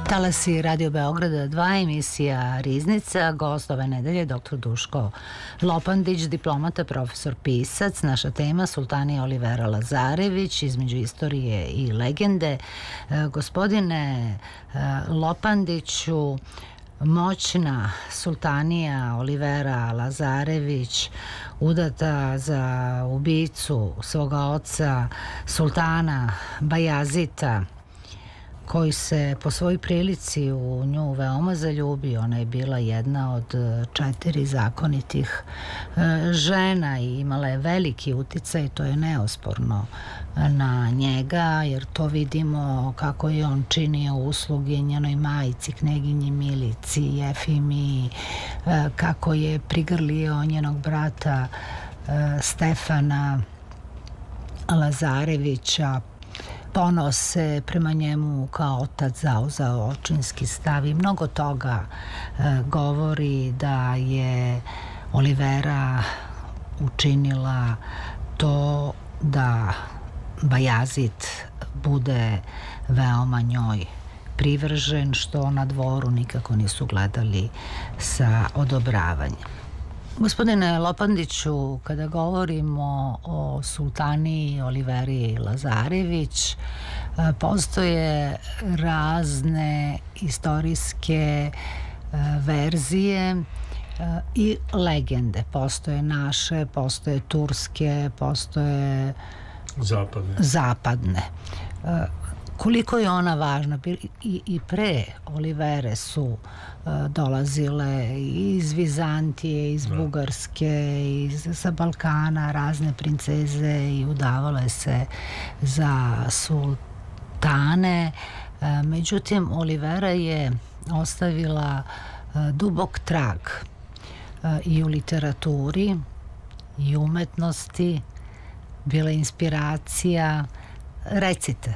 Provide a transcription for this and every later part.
Talasi Radio Beograda 2, emisija Riznica, gost ove nedelje dr. Duško Lopandić, diplomata, profesor, pisac. Naša tema Sultanija Olivera Lazarević, između istorije i legende. Gospodine Lopandiću, moćna sultanija Olivera Lazarević, udata za ubicu svoga oca sultana Bajazita, koji se po svojoj prilici u nju veoma zaljubio. Ona je bila jedna od 4 zakonitih žena i imala je veliki uticaj, to je neosporno, na njega, jer to vidimo kako je on činio usluge njenoj majci, kneginji Milici, Jefimiji, kako je prigrlio njenog brata Stefana Lazarevića, ponovo se prema njemu kao otac zauzeo očinski stav i mnogo toga govori da je Olivera učinila to da Bajazit bude veoma njoj privržen, što na dvoru nikako nisu gledali sa odobravanjem. Gospodine Lopandiću, kada govorimo o sultaniji Oliveri Lazarević, postoje razne istorijske verzije i legende. Postoje naše, postoje turske, postoje zapadne. Koliko je ona važna? I pre Olivere su dolazile iz Vizantije, iz Bugarske, sa Balkana razne princeze i udavale se za sultane. Međutim, Olivera je ostavila dubok trag i u literaturi i umetnosti, bila inspiracija. Recite.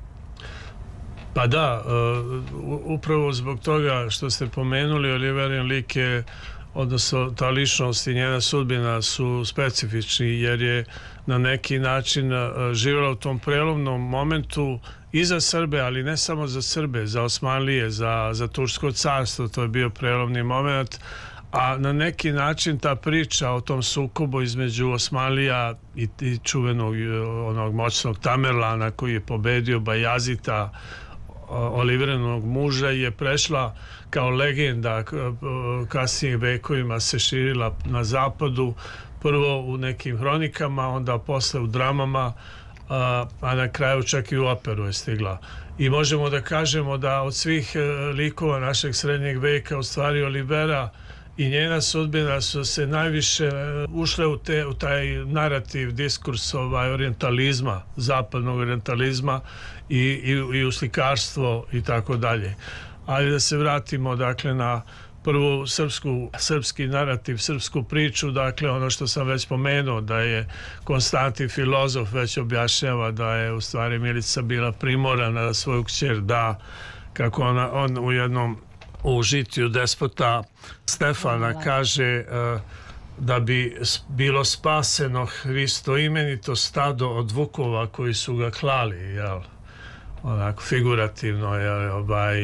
Pa da, upravo zbog toga što ste pomenuli, Oliverin lik je, odnosno ta ličnost i njena sudbina su specifični, jer je na neki način živjela u tom prelomnom momentu i za Srbe, ali ne samo za Srbe, za Osmanlije, za Tursko carstvo. To je bio prelomni moment, a na neki način ta priča o tom sukobu između Osmanlija i čuvenog onog moćnog Tamerlana koji je pobedio Bajazita, Oliverinog muža, je prešla kao legenda, kasnijim vekovima se širila na zapadu, prvo u nekim hronikama, onda posle u dramama, a na kraju čak i u operu je stigla. I možemo da kažemo da od svih likova našeg srednjeg veka u stvari Olivera i njena sudbina su se najviše ušle u taj narativ, diskurs orijentalizma, zapadnog orijentalizma i u slikarstvo i tako dalje. Ali da se vratimo dakle na prvu srpski narativ, srpsku priču, dakle ono što sam već spomenuo, da je Konstantin filozof već objašnjava da je u stvari Milica bila primorana da svoju kćer da, kako on u jednom u žitiju despota Stefana kaže da bi bilo spaseno Hristoimenito stado od vukova koji su ga klali, jel? Onako figurativno, jel?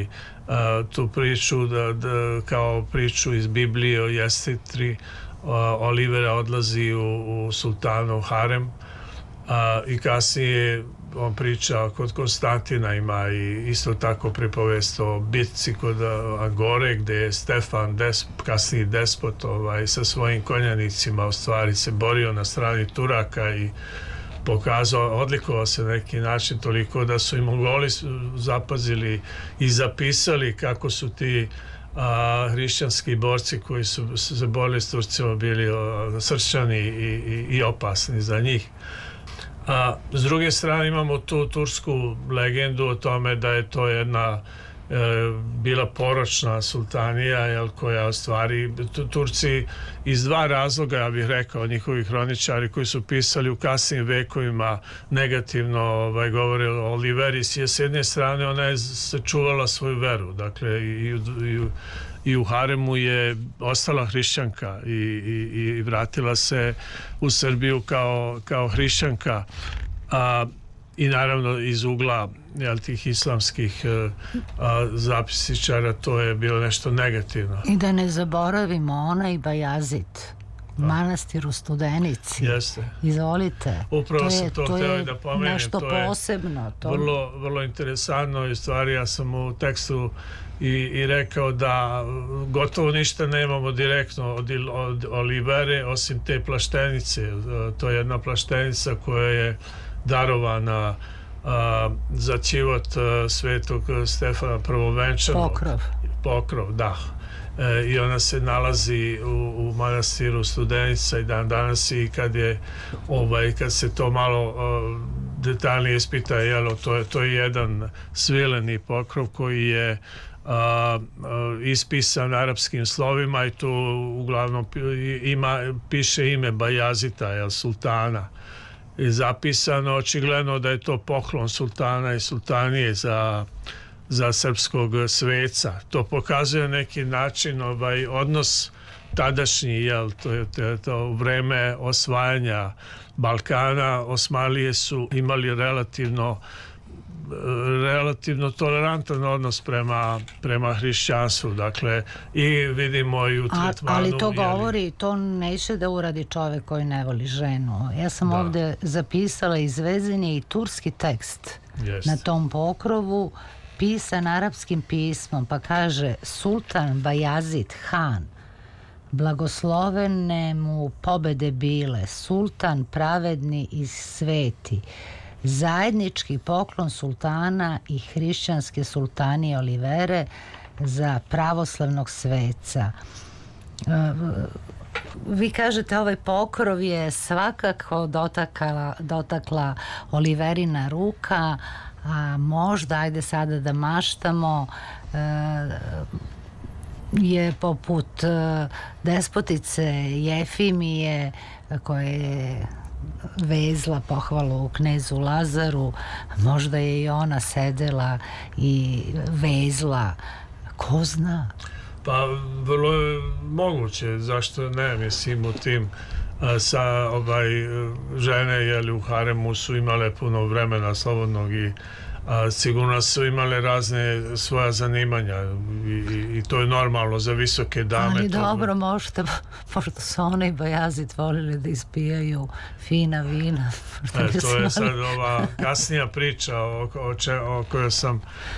Tu priču kao priču iz Biblije o Jestitri, Olivera odlazi u sultanov harem i kasnije on priča kod Konstantina, ima i isto tako pripovest o bitci kod Agore, gde je Stefan, kasniji despot, sa svojim konjanicima u stvari se borio na strani Turaka i pokazao, odlikovao se na neki način toliko da su i Mongoli zapazili i zapisali kako su ti hrišćanski borci koji su se borili s Turcima bili sršani i opasni za njih. A s druge strane imamo tu tursku legendu o tome da je to jedna bila poročna sultanija, koja u stvari Turci iz dva razloga, ja bih rekao, njihovi hroničari koji su pisali u kasnim vekovima negativno govore o Oliveri. S jedne strane ona je sačuvala svoju veru, dakle i u haremu je ostala hrišćanka i vratila se u Srbiju kao hrišćanka. i naravno iz ugla tih islamskih zapisičara to je bilo nešto negativno. I da ne zaboravimo onaj Bajazit, manastir u Studenici. Jeste. Izvolite. Upravo sam to htio da pomenem. Nešto to je posebno. Vrlo, vrlo interesantno. I stvari ja sam u tekstu i rekao da gotovo ništa nemamo direktno od Olivere osim te plaštenice. To je jedna plaštenica koja je darovana za život svetog Stefana Prvovenčanog. Pokrov, da. I ona se nalazi u manastiru Studenica i dan danas, i kad se to malo detaljnije ispita, to je jedan svileni pokrov koji je ispisan arapskim slovima i tu uglavnom piše ime Bajazita, sultana. I zapisano, očigledno da je to poklon sultana i sultanije za srpskog sveca. To pokazuje neki način odnos tadašnji, to u vreme osvajanja Balkana. Osmanlije su imali relativno tolerantan odnos prema hrišćanstvu, dakle, i vidimo i u tretmanu. Ali to govori, to neće da uradi čovek koji ne voli ženu. Ja sam ovde zapisala, izvezen je i turski tekst na tom pokrovu, pisan arapskim pismom, pa kaže: Sultan Bajazid Han, blagoslovene mu pobede bile, sultan pravedni i sveti, zajednički poklon sultana i hrišćanske sultanije Olivere za pravoslavnog sveca. Vi kažete ovaj pokrov je svakako dotakla Oliverina ruka, a možda, ajde sada da maštamo, je poput despotice Jefimije koja je vezla pohvalu knezu Lazaru, možda je i ona sedela i vezla, ko zna. Pa vrlo je moguće, zašto ne, mislim, u tim žene u haremu su imale puno vremena slobodnog i sigurno su imale razne svoja zanimanja i to je normalno za visoke dame. Ali dobro, možda su one i Bajazid volili da ispijaju fina vina. To je sad ova kasnija priča o kojoj sam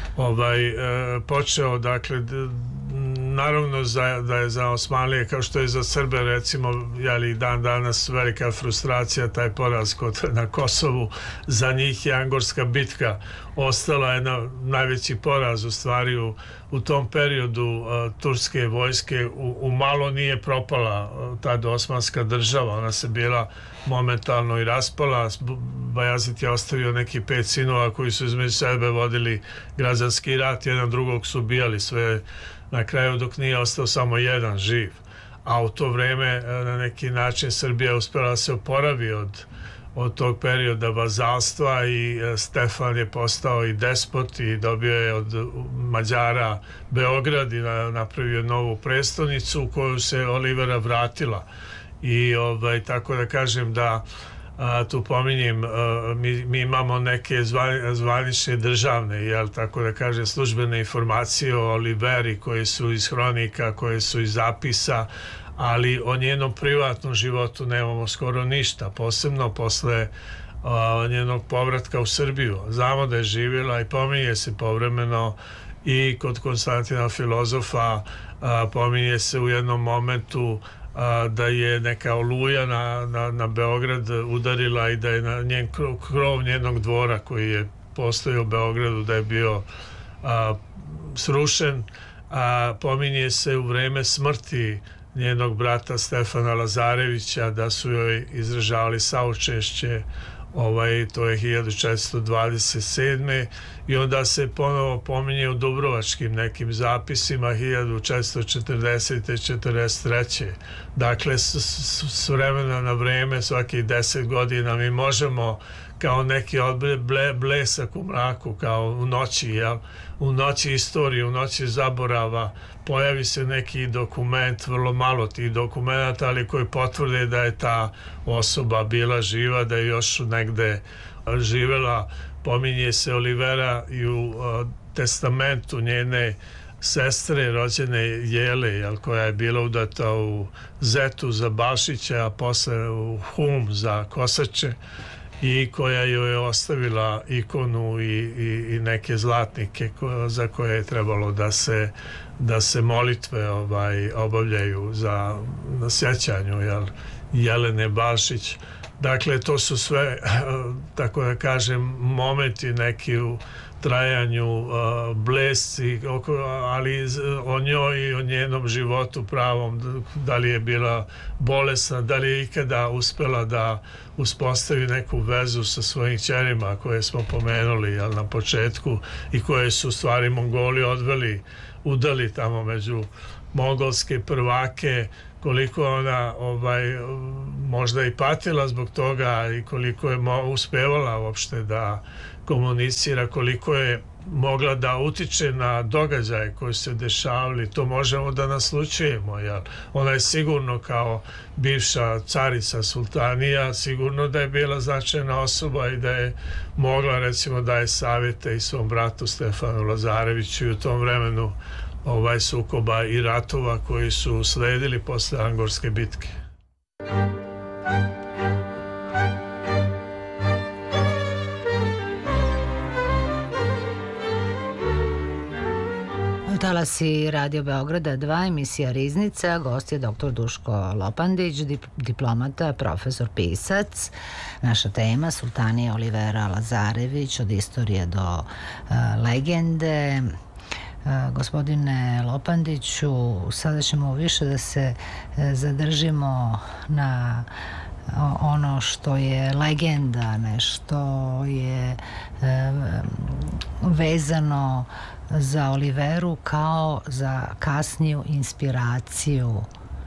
počeo. Dakle, naravno da je za Osmanlije, kao što je za Srbe, recimo, dan danas velika frustracija, taj poraz na Kosovu. Za njih je Angorska bitka ostala jedna najveći poraz u stvari u tom periodu turske vojske. U malo nije propala tada osmanska država, ona se bila momentalno i raspala. Bajazid je ostavio neki 5 sinova koji su između sebe vodili građanski rat, jedan drugog su ubijali sve na kraju, dok nije ostao samo jedan živ. A u to vreme na neki način Srbija uspela da se oporavi od tog perioda vazalstva i Stefan je postao i despot i dobio je od Mađara Beograd i napravio novu prestonicu u koju se Olivera vratila. I tako da kažem da tu pominjem, mi imamo neke zvanične državne, tako da kažem, službene informacije o Oliveri koje su iz hronika, koje su iz zapisa, ali o njenom privatnom životu nemamo skoro ništa, posebno posle njenog povratka u Srbiju. Znamo da je živjela i pominje se povremeno i kod Konstantina Filozofa, pominje se u jednom momentu da je neka oluja na Beograd udarila i da je na njen krov njenog dvora koji je postojao u Beogradu da je bio srušen. Pominje se u vreme smrti njenog brata Stefana Lazarevića da su joj izražavali saučešće, to je 1427. i onda se ponovo pominje u dubrovačkim nekim zapisima 1440. 43. Dakle, s vremena na vreme, svakih 10 godina mi možemo kao neki blesak u mraku, kao u noći, jel? U noći istorije, u noći zaborava pojavi se neki dokument, vrlo malo tih dokumenta, ali koji potvrde da je ta osoba bila živa, da je još negde živela. Pominje se Olivera i u testamentu njene sestre rođene Jele, jel, koja je bila udata u Zetu za Balšića, a posle u Hum za Kosače, i koja joj je ostavila ikonu i neke zlatnike za koje je trebalo da se molitve obavljaju na sjećanju, jel, Jelene Balšić. Dakle, to su sve, tako da kažem, momenti neki u trajanju, blesci, ali o njoj i o njenom životu pravom, da li je bila bolesna, da li je ikada uspela da uspostavi neku vezu sa svojim ćerima koje smo pomenuli, jel, na početku, i koje su u stvari Mongoli udali tamo među mongolske prvake, koliko ona možda i patila zbog toga i koliko je uspevala uopšte da komunicira, koliko je mogla da utiče na događaje koji se dešavali, to možemo da naslučujemo, jer ona je sigurno kao bivša carica sultanija, sigurno da je bila značajna osoba i da je mogla, recimo, daje savjete i svom bratu Stefanu Lazareviću i u tom vremenu sukoba i ratova koji su sledili posle Angorske bitke. Talasi Radio Beograda 2, emisija Riznica. Gost je dr. Duško Lopandić, diplomata, profesor, pisac. Naša tema Sultanija Olivera Lazarević, od istorije do legende. Gospodine Lopandiću, sada ćemo više da se zadržimo na ono što je legenda, nešto je vezano za Oliveru kao za kasniju inspiraciju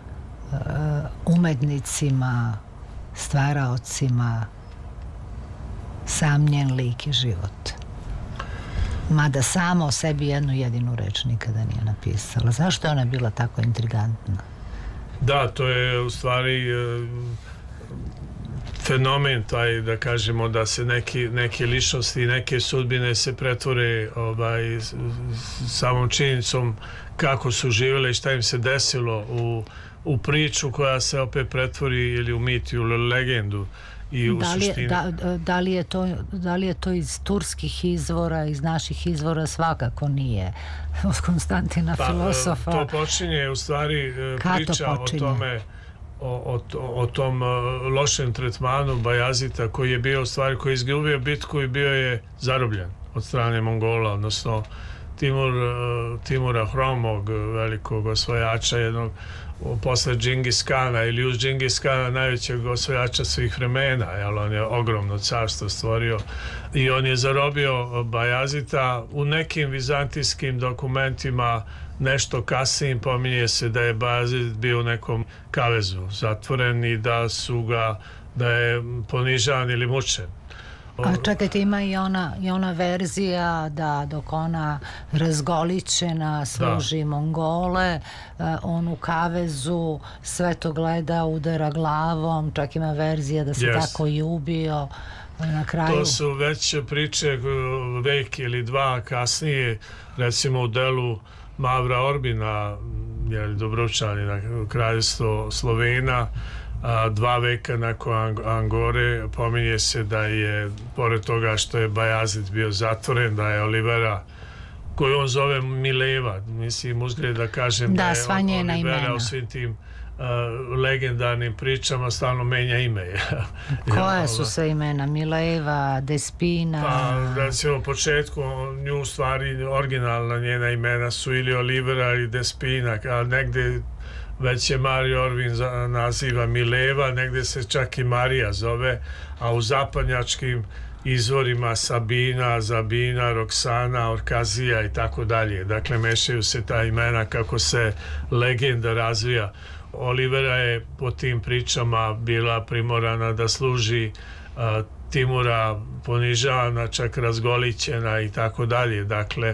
umetnicima, stvaraocima, sam njen lik i život. Mada sama o sebi jednu jedinu reč nikada nije napisala. Zašto je ona bila tako intrigantna? Da, to je u stvari fenomen taj, da kažemo, da se neke ličnosti i neke sudbine se pretvore samom činjenicom kako su živjeli i šta im se desilo u priču koja se opet pretvori ili u mit ili u legendu. Da li je to iz turskih izvora, iz naših izvora? Svakako nije. Od Konstantina filosofa. To počinje u stvari priča o tome, o tom lošem tretmanu Bajazita, koji je bio u stvari, koji je izgubio bitku i bio je zarobljen od strane Mongola, odnosno Timura Hromog, velikog osvajača, jednog posle Džingis Kana ili uz Džingis Kana, najvećeg osvajača svih vremena, jer on je ogromno carstvo stvorio i on je zarobio Bajazita. U nekim vizantijskim dokumentima nešto kasnije pominje se da je Bajazid bio u nekom kavezu zatvoren i da je ponižavan ili mučen. A čekajte, ima i ona verzija da dok ona razgolićena služi Mongole, on u kavezu sve to gleda, udara glavom, čak ima verzija da se tako i ubio na kraju. To su već priče vek ili dva kasnije, recimo u delu Mavra Orbina, Dobručanina, kraljevstvo Slovena, 2 veka nakon Angore, pominje se da je, pored toga što je Bajazid bio zatvoren, da je Olivera, koju on zove Mileva, mislim uzgled da kažem da je Olivera u svim tim legendarnim pričama stalno menja ime. Koja su sve imena? Mileva, Despina? Pa, recimo u početku nju u stvari originalna njena imena su ili Olivera ili Despina, a negde već je Mario Orvin naziva Mileva, negde se čak i Marija zove, a u zapadnjačkim izvorima Sabina, Zabina, Roksana, Orkazija i tako dalje. Dakle, mešaju se ta imena kako se legenda razvija. Olivera je po tim pričama bila primorana da služi Timura ponižavana, čak razgolićena i tako dalje. Dakle,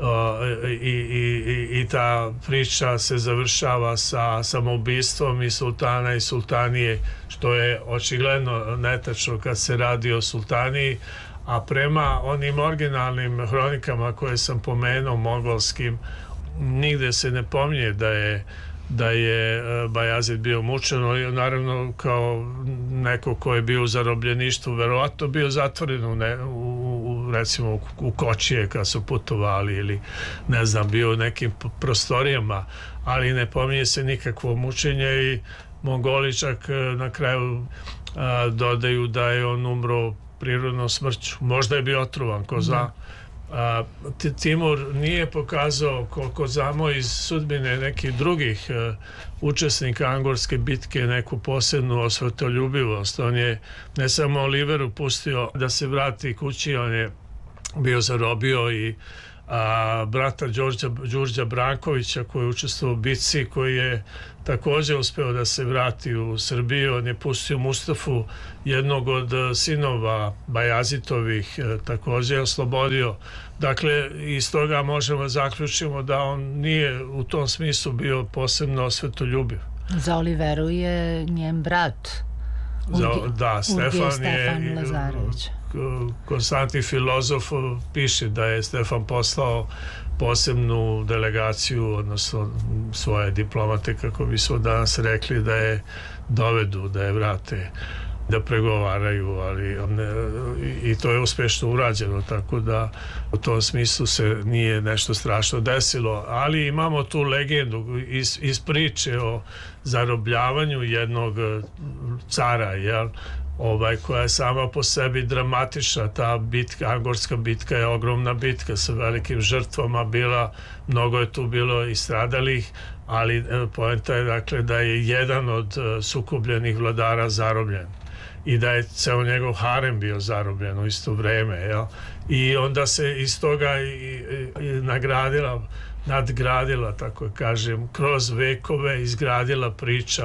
i ta priča se završava sa samoubistvom i sultana i sultanije, što je očigledno netačno kad se radi o sultaniji, a prema onim originalnim hronikama koje sam pomenuo, mogolskim, nigde se ne pominje da je Bajazid bio mučen. Naravno, kao neko ko je bio u zarobljeništvu, verovatno bio zatvoren recimo u kočije kad su putovali ili ne znam, bio u nekim prostorijama, ali ne pominje se nikakvo mučenje i Mongoli čak na kraju dodaju da je on umro prirodnom smrću. Možda je bio otrovan, ko zna. Timur nije pokazao, koliko znamo iz sudbine nekih drugih učesnika Angorske bitke, neku posebnu osvetoljubivost. On je ne samo Oliveru pustio da se vrati kući, on je bio zarobio i brata Đurđa Brankovića koji je učestvovao u bitci, koji je također uspeo da se vrati u Srbiju. On je pustio Mustafu, jednog od sinova Bajazitovih, također oslobodio. Dakle, iz toga možemo zaključiti da on nije u tom smislu bio posebno osvetoljubiv. Za Oliveru je njen brat Stefan Lazarević. Konstantin Filozof piše da je Stefan poslao posebnu delegaciju, odnosno svoje diplomate, kako bi smo danas rekli, da je dovedu, da je vrate, da pregovaraju, ali i to je uspješno urađeno, tako da u tom smislu se nije nešto strašno desilo. Ali imamo tu legendu iz priče o zarobljavanju jednog cara, koja je sama po sebi dramatična. Ta bitka, Angorska bitka je ogromna bitka sa velikim žrtvama bila, mnogo je tu bilo i stradalih, ali poenta je dakle da je jedan od sukobljenih vladara zarobljen i da je ceo njegov harem bio zarobljen u isto vreme, i onda se iz toga nadgradila, tako kažem, kroz vekove izgradila priča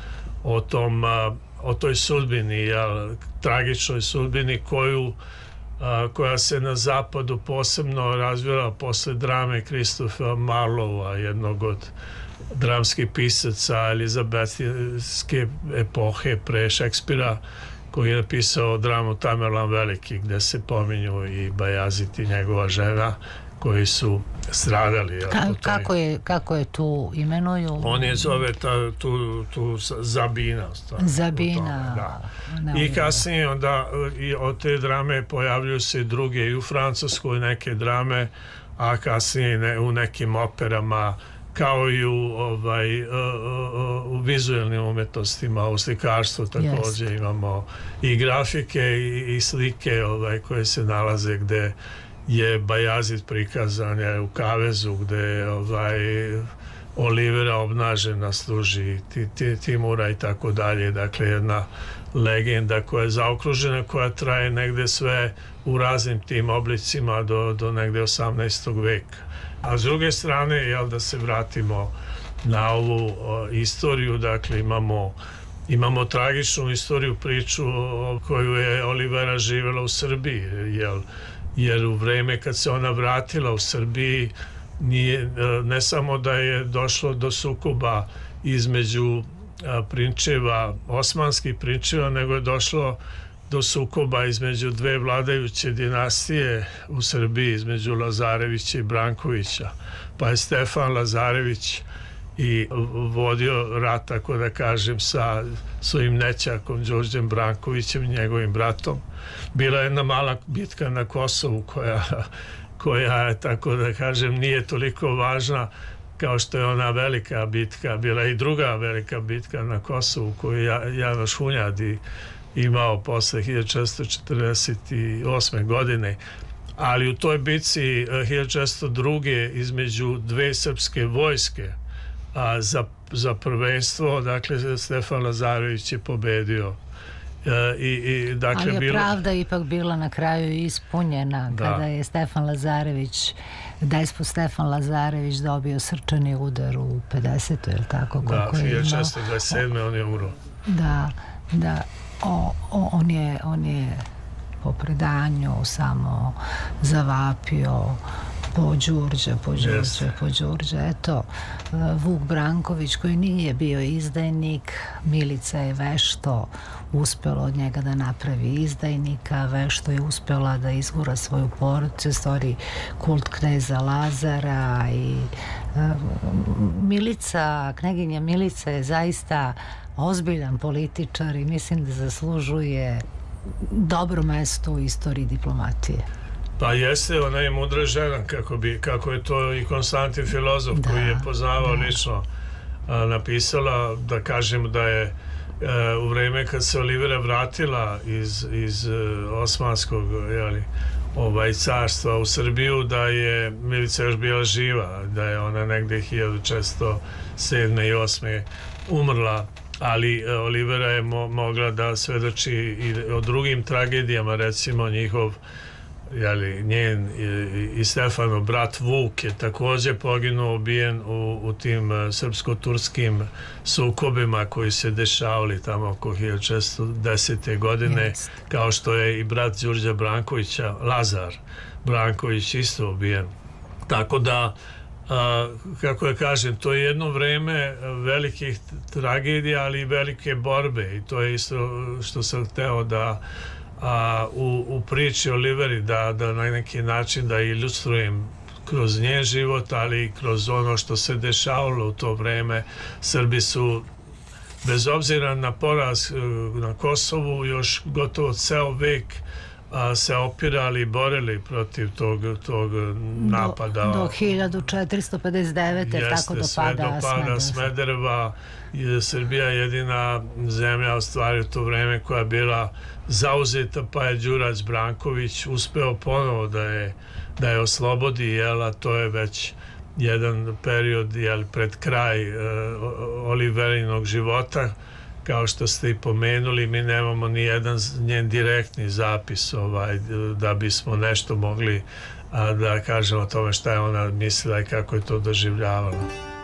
o toj sudbini, tragičnoj sudbini koja se na zapadu posebno razvila posle drame Christophera Marlowa, jednog od dramskih pisaca elizabetske epohe pre Šekspira, koji je napisao dramu Tamerlan Veliki, gde se pominju i Bajazid i njegova žena koji su stradali. Kako je tu imenuju? On je zove tu Zabina. Zabina. Da. I kasnije onda od te drame pojavljuju se druge i u Francuskoj neke drame, a kasnije u nekim operama, kao i u vizualnim umetnostima, u slikarstvu također imamo i grafike i slike koje se nalaze gde je Bajazid prikazan u kavezu, gde je Olivera obnažena služi Timura i tako dalje. Dakle, jedna legenda koja je zaokružena, koja traje negde sve u raznim tim oblicima do negde 18. veka. A s druge strane, da se vratimo na ovu istoriju, dakle imamo tragičnu istoriju, priču koju je Olivera živjela u Srbiji, jer u vreme kad se ona vratila u Srbiji ne samo da je došlo do sukoba između prinčeva, osmanskih prinčeva, nego je došlo do sukoba između dve vladajuće dinastije u Srbiji, između Lazarevića i Brankovića. Pa je Stefan Lazarević i vodio rat, tako da kažem, sa svojim nećakom Đorđem Brankovićem i njegovim bratom. Bila je jedna mala bitka na Kosovu koja, tako da kažem, nije toliko važna kao što je ona velika bitka. Bila je i druga velika bitka na Kosovu koju je Janoš Hunjadi imao posle 1448. godine. Ali u toj bitci 1402. između dve srpske vojske za prvenstvo, dakle, Stefan Lazarević je pobedio. Ali je pravda ipak bila na kraju ispunjena kada je Stefan Lazarević, despot Stefan Lazarević dobio srčani udar u 50. je li tako? Da, 1627. on je umro. Da, on je po predanju samo zavapio po Đurđe. Eto, Vuk Branković koji nije bio izdajnik, Milica je vešto uspela od njega da napravi izdajnika, vešto je uspela da izgura svoju porodicu, stvori kult kneza Lazara i kneginja Milica je zaista ozbiljan političar i mislim da zaslužuje dobro mesto u istoriji diplomatije. Pa jeste, ona je mudra žena, kako je to i Konstantin filozof koji je poznavao lično napisala, da kažem da je u vreme kad se Olivera vratila iz Osmanskog carstva u Srbiju, da je Milica još bila živa, da je ona negde 1407. i 8. umrla, ali Olivera je mogla da svedoči i o drugim tragedijama, recimo njen i Stefanov brat Vuk je također poginuo, ubijen u tim srpsko-turskim sukobima koji se dešavali tamo oko 1610. godine, kao što je i brat Đurđa Brankovića, Lazar Branković, isto ubijen. Tako da, kako je kažem, to je jedno vreme velikih tragedija, ali i velike borbe, i to je isto što sam hteo da u priči Oliveri da na neki način da ilustrujem kroz njen život, ali i kroz ono što se dešavalo u to vreme. Srbi su, bez obzira na poraz na Kosovu, još gotovo ceo vek se opirali i borili protiv tog napada. Do 1459. tako do pada Smedereva. Srbija je jedina zemlja u stvari u to vreme koja je bila zauzeta, pa je Đurađ Branković uspeo ponovo da je oslobodi, a to je već jedan period pred kraj Oliverinog života. Kao što ste i pomenuli, mi nemamo ni jedan njen direktni zapis da bismo nešto mogli da kažemo o tome šta je ona mislila i kako je to doživljavala.